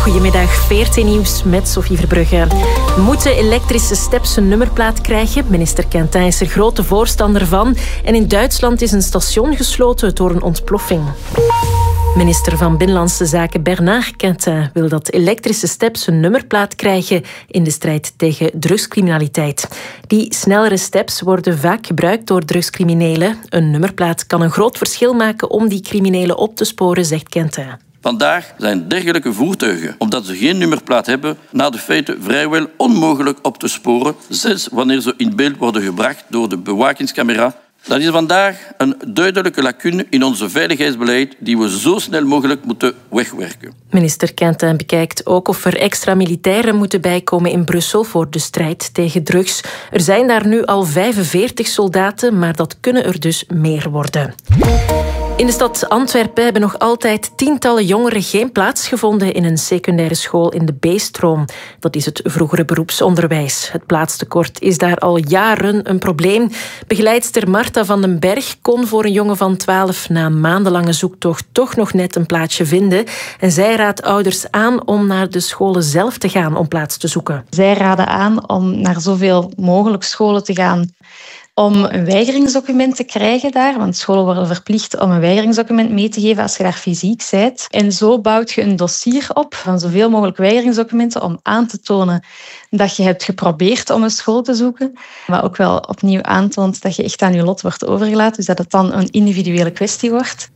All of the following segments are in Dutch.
Goedemiddag, VRT Nieuws met Sophie Verbrugge. Moeten elektrische steps een nummerplaat krijgen? Minister Quentin is er grote voorstander van. En in Duitsland is een station gesloten door een ontploffing. Minister van Binnenlandse Zaken Bernard Quentin wil dat elektrische steps een nummerplaat krijgen in de strijd tegen drugscriminaliteit. Die snellere steps worden vaak gebruikt door drugscriminelen. Een nummerplaat kan een groot verschil maken om die criminelen op te sporen, zegt Quentin. Vandaag zijn dergelijke voertuigen, omdat ze geen nummerplaat hebben, na de feiten vrijwel onmogelijk op te sporen, zelfs wanneer ze in beeld worden gebracht door de bewakingscamera. Dat is vandaag een duidelijke lacune in onze veiligheidsbeleid die we zo snel mogelijk moeten wegwerken. Minister Quentin bekijkt ook of er extra militairen moeten bijkomen in Brussel voor de strijd tegen drugs. Er zijn daar nu al 45 soldaten, maar dat kunnen er dus meer worden. In de stad Antwerpen hebben nog altijd tientallen jongeren geen plaats gevonden in een secundaire school in de B-stroom. Dat is het vroegere beroepsonderwijs. Het plaatstekort is daar al jaren een probleem. Begeleidster Marta van den Berg kon voor een jongen van 12 na maandenlange zoektocht toch nog net een plaatsje vinden. En zij raadt ouders aan om naar de scholen zelf te gaan om plaats te zoeken. Zij raden aan om naar zoveel mogelijk scholen te gaan om een weigeringsdocument te krijgen daar. Want scholen worden verplicht om een weigeringsdocument mee te geven als je daar fysiek bent. En zo bouwt je een dossier op van zoveel mogelijk weigeringsdocumenten om aan te tonen dat je hebt geprobeerd om een school te zoeken. Maar ook wel opnieuw aantoont dat je echt aan je lot wordt overgelaten. Dus dat het dan een individuele kwestie wordt.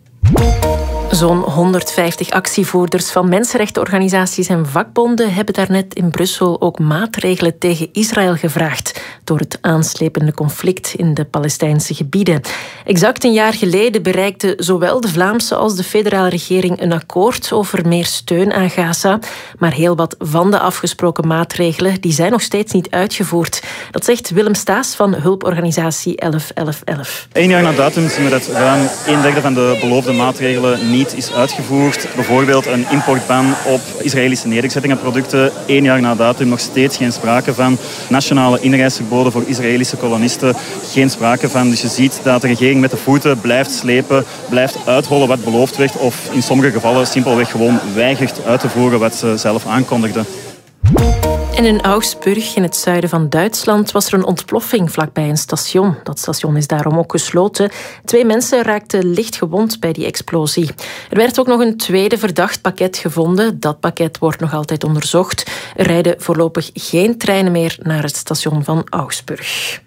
Zo'n 150 actievoerders van mensenrechtenorganisaties en vakbonden hebben daarnet in Brussel ook maatregelen tegen Israël gevraagd door het aanslepende conflict in de Palestijnse gebieden. Exact een jaar geleden bereikten zowel de Vlaamse als de federale regering een akkoord over meer steun aan Gaza. Maar heel wat van de afgesproken maatregelen die zijn nog steeds niet uitgevoerd. Dat zegt Willem Staes van hulporganisatie 1111. 1 jaar na datum zien we dat ruim 1/3 van de beloofde maatregelen niet is uitgevoerd. Bijvoorbeeld een importban op Israëlische nederzettingenproducten. 1 jaar na datum nog steeds geen sprake van. Nationale inreisverboden voor Israëlische kolonisten. Geen sprake van. Dus je ziet dat de regering met de voeten blijft slepen, blijft uithollen wat beloofd werd of in sommige gevallen simpelweg gewoon weigert uit te voeren wat ze zelf aankondigden. En in Augsburg, in het zuiden van Duitsland, was er een ontploffing vlakbij een station. Dat station is daarom ook gesloten. 2 mensen raakten licht gewond bij die explosie. Er werd ook nog een tweede verdacht pakket gevonden. Dat pakket wordt nog altijd onderzocht. Er rijden voorlopig geen treinen meer naar het station van Augsburg.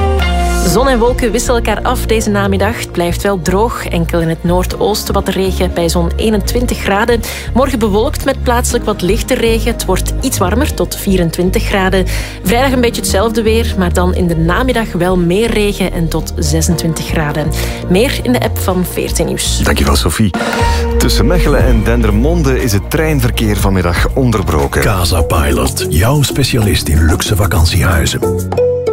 Zon en wolken wisselen elkaar af deze namiddag. Het blijft wel droog. Enkel in het noordoosten wat regen bij zo'n 21 graden. Morgen bewolkt met plaatselijk wat lichte regen. Het wordt iets warmer, tot 24 graden. Vrijdag een beetje hetzelfde weer, maar dan in de namiddag wel meer regen en tot 26 graden. Meer in de app van VRT Nieuws. Dankjewel, Sophie. Tussen Mechelen en Dendermonde is het treinverkeer vanmiddag onderbroken. Casa Pilot, jouw specialist in luxe vakantiehuizen.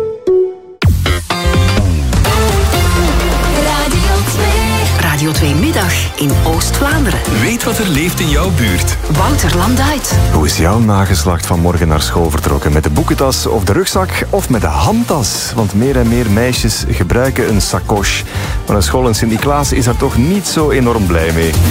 Radio 2 Middag in Oost-Vlaanderen. Weet wat er leeft in jouw buurt. Wouter Landuit. Hoe is jouw nageslacht vanmorgen naar school vertrokken? Met de boekentas of de rugzak of met de handtas? Want meer en meer meisjes gebruiken een sacoche. Maar een school in Sint-Niklaas is daar toch niet zo enorm blij mee.